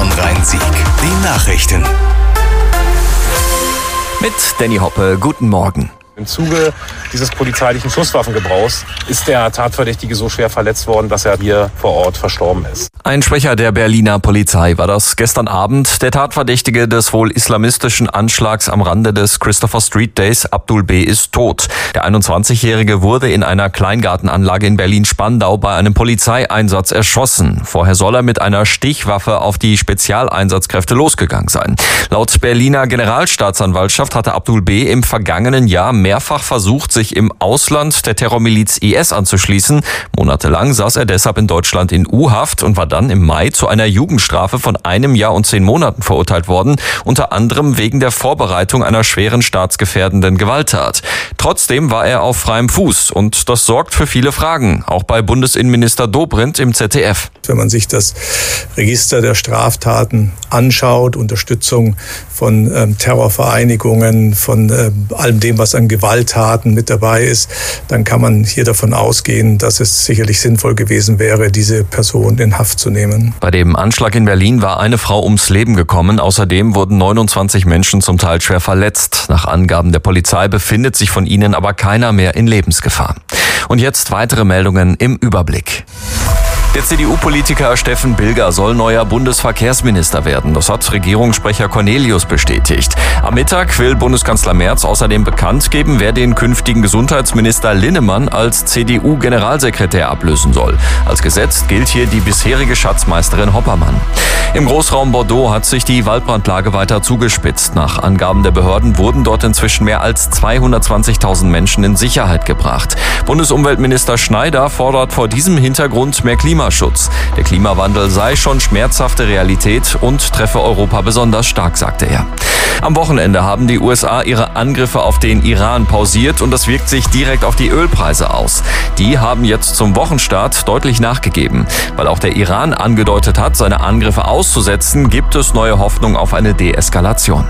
Bonn-Rhein-Sieg. Die Nachrichten. Mit Danny Hoppe, guten Morgen. Im Zuge dieses polizeilichen Schusswaffengebrauchs ist der Tatverdächtige so schwer verletzt worden, dass er hier vor Ort verstorben ist. Ein Sprecher der Berliner Polizei war das gestern Abend. Der Tatverdächtige des wohl islamistischen Anschlags am Rande des Christopher Street Days, Abdul B., ist tot. Der 21-Jährige wurde in einer Kleingartenanlage in Berlin-Spandau bei einem Polizeieinsatz erschossen. Vorher soll er mit einer Stichwaffe auf die Spezialeinsatzkräfte losgegangen sein. Laut Berliner Generalstaatsanwaltschaft hatte Abdul B. im vergangenen Jahr mehrfach versucht, sich im Ausland der Terrormiliz IS anzuschließen. Monatelang saß er deshalb in Deutschland in U-Haft und war dann im Mai zu einer Jugendstrafe von 1 Jahr und 10 Monaten verurteilt worden, unter anderem wegen der Vorbereitung einer schweren staatsgefährdenden Gewalttat. Trotzdem war er auf freiem Fuß und das sorgt für viele Fragen, auch bei Bundesinnenminister Dobrindt im ZDF. Wenn man sich das Register der Straftaten anschaut, Unterstützung von Terrorvereinigungen, von allem dem, was an Gewalttaten mit dabei ist, dann kann man hier davon ausgehen, dass es sicherlich sinnvoll gewesen wäre, diese Person in Haft zu nehmen. Bei dem Anschlag in Berlin war eine Frau ums Leben gekommen. Außerdem wurden 29 Menschen zum Teil schwer verletzt. Nach Angaben der Polizei befindet sich von ihnen aber keiner mehr in Lebensgefahr. Und jetzt weitere Meldungen im Überblick. Der CDU-Politiker Steffen Bilger soll neuer Bundesverkehrsminister werden. Das hat Regierungssprecher Cornelius bestätigt. Am Mittag will Bundeskanzler Merz außerdem bekannt geben, wer den künftigen Gesundheitsminister Linnemann als CDU-Generalsekretär ablösen soll. Als gesetzt gilt hier die bisherige Schatzmeisterin Hoppermann. Im Großraum Bordeaux hat sich die Waldbrandlage weiter zugespitzt. Nach Angaben der Behörden wurden dort inzwischen mehr als 220.000 Menschen in Sicherheit gebracht. Bundesumweltminister Schneider fordert vor diesem Hintergrund mehr Klimaschutz. Der Klimawandel sei schon schmerzhafte Realität und treffe Europa besonders stark, sagte er. Am Wochenende haben die USA ihre Angriffe auf den Iran pausiert und das wirkt sich direkt auf die Ölpreise aus. Die haben jetzt zum Wochenstart deutlich nachgegeben. Weil auch der Iran angedeutet hat, seine Angriffe auszusetzen, gibt es neue Hoffnung auf eine Deeskalation.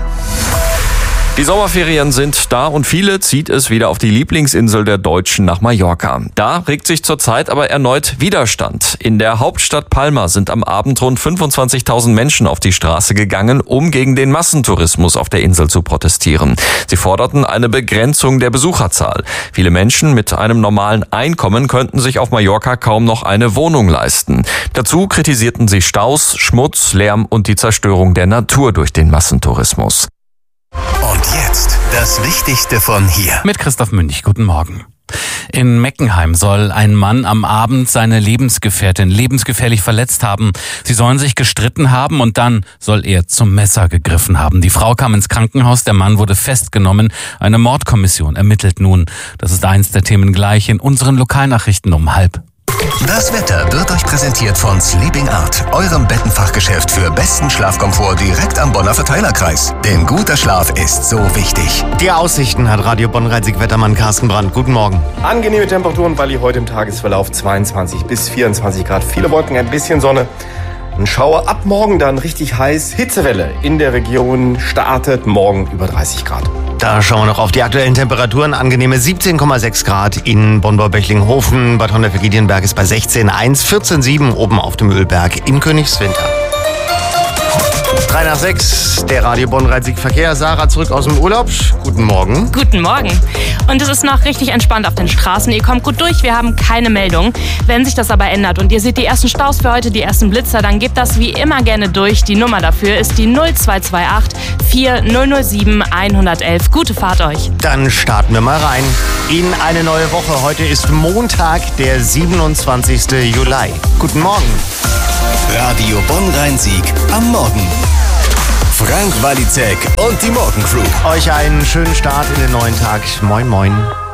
Die Sommerferien sind da und viele zieht es wieder auf die Lieblingsinsel der Deutschen nach Mallorca. Da regt sich zurzeit aber erneut Widerstand. In der Hauptstadt Palma sind am Abend rund 25.000 Menschen auf die Straße gegangen, um gegen den Massentourismus auf der Insel zu protestieren. Sie forderten eine Begrenzung der Besucherzahl. Viele Menschen mit einem normalen Einkommen könnten sich auf Mallorca kaum noch eine Wohnung leisten. Dazu kritisierten sie Staus, Schmutz, Lärm und die Zerstörung der Natur durch den Massentourismus. Und jetzt das Wichtigste von hier. Mit Christoph Münch, guten Morgen. In Meckenheim soll ein Mann am Abend seine Lebensgefährtin lebensgefährlich verletzt haben. Sie sollen sich gestritten haben und dann soll er zum Messer gegriffen haben. Die Frau kam ins Krankenhaus, der Mann wurde festgenommen. Eine Mordkommission ermittelt nun. Das ist eins der Themen gleich in unseren Lokalnachrichten um 12:30. Das Wetter wird euch präsentiert von Sleeping Art, eurem Bettenfachgeschäft für besten Schlafkomfort direkt am Bonner Verteilerkreis. Denn guter Schlaf ist so wichtig. Die Aussichten hat Radio Bonn-Rhein-Sieg-Wettermann Carsten Brandt. Guten Morgen. Angenehme Temperaturen, weil hier heute im Tagesverlauf 22 bis 24 Grad. Viele Wolken, ein bisschen Sonne. Ein Schauer, ab morgen dann richtig heiß. Hitzewelle in der Region startet morgen über 30 Grad. Da schauen wir noch auf die aktuellen Temperaturen. Angenehme 17,6 Grad in Bonn-Baumbechlinghofen. Bad Honnef-Giedienberg ist bei 16,1, 14,7 oben auf dem Ölberg in Königswinter. 3:06, der Radio Bonn-Rhein-Sieg-Verkehr. Sarah zurück aus dem Urlaub. Guten Morgen. Guten Morgen. Und es ist noch richtig entspannt auf den Straßen. Ihr kommt gut durch, wir haben keine Meldung. Wenn sich das aber ändert und ihr seht die ersten Staus für heute, die ersten Blitzer, dann gebt das wie immer gerne durch. Die Nummer dafür ist die 0228 4007 111. Gute Fahrt euch. Dann starten wir mal rein in eine neue Woche. Heute ist Montag, der 27. Juli. Guten Morgen. Radio Bonn-Rhein-Sieg am Morgen. Frank Walizek und die Morgencrew. Euch einen schönen Start in den neuen Tag. Moin, moin.